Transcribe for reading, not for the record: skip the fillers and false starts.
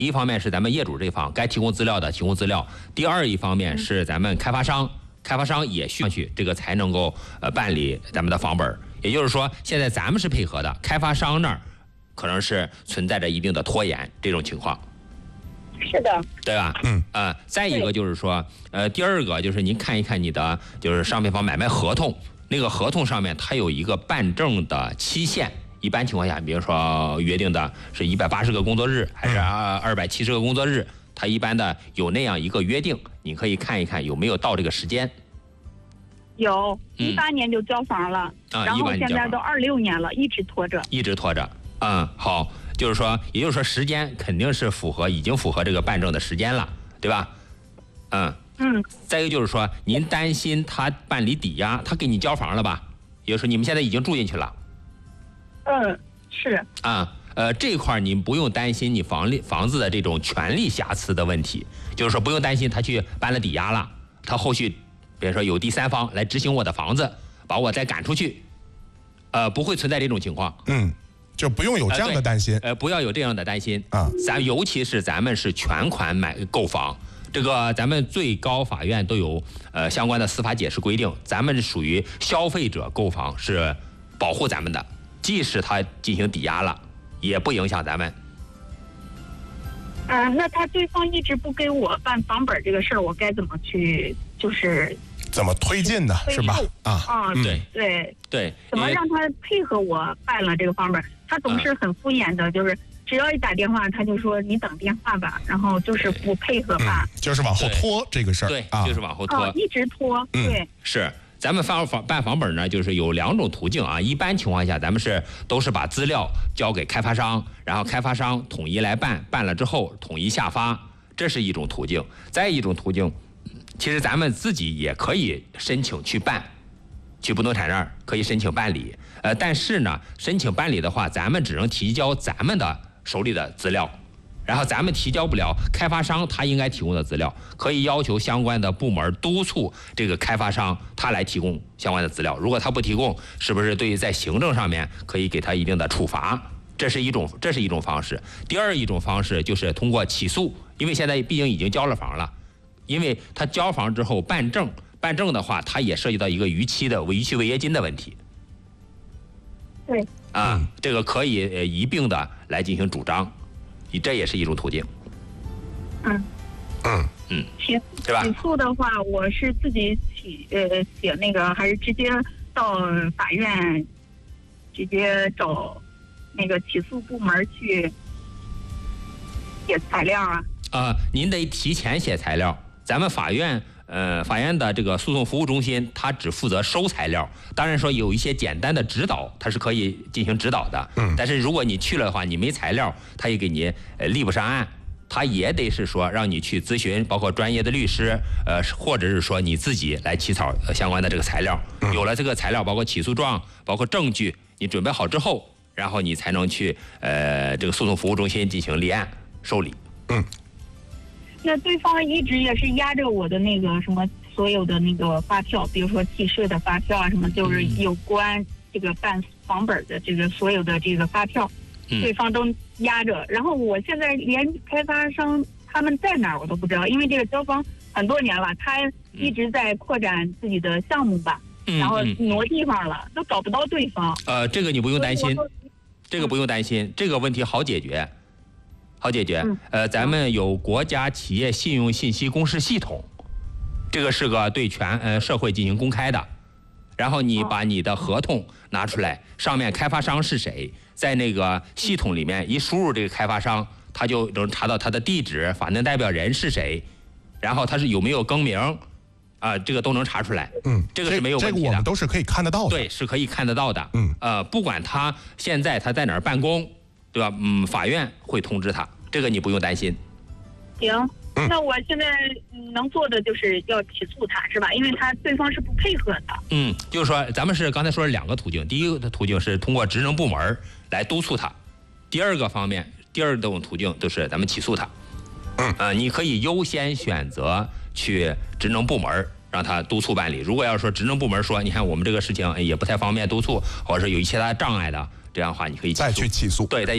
一方面是咱们业主这方该提供资料的提供资料，第二一方面是咱们开发商也需要去这个才能够办理咱们的房本。也就是说，现在咱们是配合的，开发商那儿可能是存在着一定的拖延这种情况。 是的， 对吧？再一个就是说，第二个就是您看一看你的就是商品房买卖合同，那个合同上面它有一个办证的期限。一般情况下，比如说约定的是180个工作日，还是270个工作日，它一般的有那样一个约定，你可以看一看有没有到这个时间。 有18年就交房了，然后现在都26年了，一直拖着。 好，就是说，也就是说时间肯定是已经符合这个办证的时间了，对吧？再一个就是说，您担心他办理抵押，他给你交房了吧？也就是说你们现在已经住进去了。 是。 这块您不用担心你房子的这种权利瑕疵的问题，就是说不用担心他去办了抵押了，他后续比如说有第三方来执行我的房子，把我再赶出去，不会存在这种情况。 就不用有这样的担心。 不要有这样的担心啊！尤其是咱们是全款购房，这个咱们最高法院都有相关的司法解释规定，咱们是属于消费者购房是保护咱们的，即使他进行抵押了，也不影响咱们。 那他对方一直不给我办房本这个事儿，我该怎么去就是怎么推进的，是吧？ 对， 怎么让他配合我办了这个房本？他总是很敷衍的，就是只要一打电话，他就说你等电话吧，然后就是不配合办， 就是往后拖这个事儿。 对，就是往后拖， 一直拖。对， 是。咱们办房本呢，就是有2种途径啊。一般情况下，咱们都是把资料交给开发商，然后开发商统一来办，办了之后统一下发，这是一种途径。再一种途径，其实咱们自己也可以申请去办，去不动产那儿可以申请办理。但是呢，申请办理的话，咱们只能提交咱们的手里的资料，然后咱们提交不了开发商他应该提供的资料，可以要求相关的部门督促这个开发商他来提供相关的资料。如果他不提供，是不是对于在行政上面可以给他一定的处罚？这是一种方式。第二一种方式就是通过起诉，因为现在毕竟已经交了房了，因为他交房之后办证的话，它也涉及到一个逾期违约金的问题。 对。 这个可以一并的来进行主张。这也是一种途径。对吧？ 起诉的话，我是自己写那个，还是直接到法院直接找那个起诉部门去写材料啊？ 您得提前写材料。咱们法院的这个诉讼服务中心，它只负责收材料。当然说有一些简单的指导，它是可以进行指导的。但是如果你去了的话，你没材料，它也给你立不上案，它也得是说让你去咨询，包括专业的律师，或者是说你自己来起草相关的这个材料。有了这个材料，包括起诉状，包括证据，你准备好之后，然后你才能去这个诉讼服务中心进行立案受理。 那对方一直也是压着我的那个什么所有的那个发票，比如说契税的发票啊什么，就是有关这个办房本的这个所有的这个发票，对方都压着。然后我现在连开发商他们在哪儿我都不知道，因为这个交房很多年了，他一直在扩展自己的项目吧，然后挪地方了，都找不到对方。 这个你不用担心，这个问题好解决。咱们有国家企业信用信息公示系统，这个是个对全社会进行公开的。然后你把你的合同拿出来，上面开发商是谁，在那个系统里面一输入这个开发商，他就能查到他的地址、法定代表人是谁，然后他是有没有更名这个都能查出来。这个是没有问题的。 这个我们都是可以看得到的。 对，是可以看得到的。不管他现在他在哪儿办公，对吧？法院会通知他，这个你不用担心。 行，那我现在能做的就是要起诉他，是吧？因为对方是不配合的。 就是说，咱们刚才说了2个途径，第一个途径是通过职能部门来督促他，第二种途径就是咱们起诉他。你可以优先选择去职能部门让他督促办理。如果要说职能部门说，你看我们这个事情也不太方便督促，或者是有一些障碍的，这样的话你可以起诉再去起诉。 对，